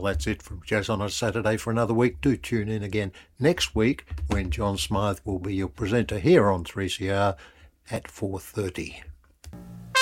Well, that's it from Jazz on a Saturday for another week. Do tune in again next week when John Smythe will be your presenter here on 3CR at 4:30.